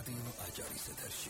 რადიო აჭარის ეთერში.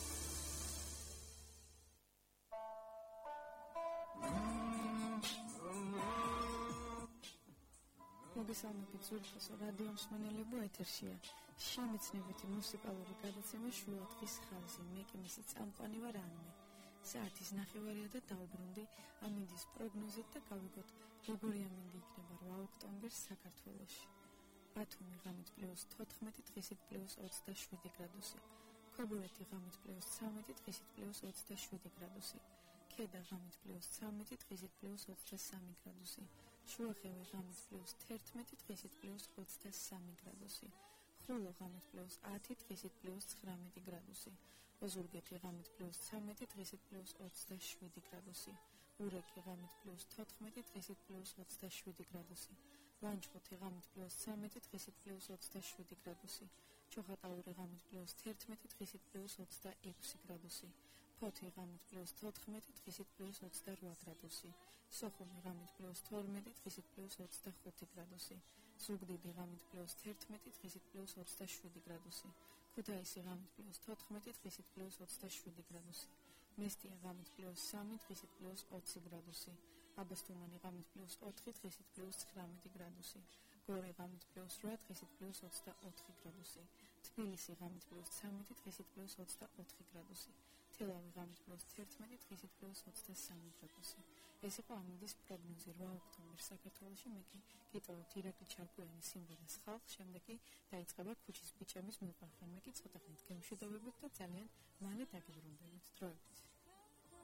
მოგესალმებით ზურფასო რადიო მსმენელებო, ეთერშია შემეცნებითი მუსიკალური გადაცემა შუადღის ხაზი. მე კი მისი წამყვანი ვარ ანმე. საათის ნახევარია და დავბრუნდი ამინდის პროგნოზით და გავიგოთ როგორი ამინდი იქნება 8 ოქტომბერს საქართველოში. ბათუმი ღამით +14, დღისით +27 გრადუსი. ქობულეთი ღამით +13, დღისით +27 გრადუსი. ქედა ღამით +13, დღისით +23 გრადუსი. შუახევი ღამით +11, დღისით +23 გრადუსი. ხულო ღამით +10, დღისით +19 გრადუსი. ოზურგეთი ღამით +13, დღისით +27 გრადუსი. ურეკი ღამით +14, დღისით +27 გრადუსი. ლანჩხუთი ღამით +13, დღისით +27 გრადუსი. ჩოხატაური ღამით +11, დღისით +26 გრადუსი. ფოთი ღამით +14, დღისით +28 გრადუსი. სოხუმი ღამით +12, დღისით +25 გრადუსი. ზუგდიდი ღამით +11, დღისით +27 გრადუსი. ქუთაისი ღამით +14, დღისით +27 გრადუსი. მესტია ღამით +3, დღისით +20 გრადუსი. აბასთუმანი ღამით +4, დღისით +19 გრადუსი. გორი ღამით +8, დღისით +24 გრადუსი. თბილისი ღამით +13, დღისით +24 გრადუსი. თელავი ღამით +11, დღისით +23 გრადუსი. ეს იყო ამინდის პროგნოზი 8 ოქტომბერს საქართველოში. მე კი გიტოვებთ ირაკლი ჩარკვიანის სიმღერას ხალხ, შემდეგ კი დაიწყება ქუჩის ბიჭების მოყვარხენ. მე კი ცოტა ხნით გემშვიდობებით და ძალიან მალე დაგიბრუნდებით. დროებით.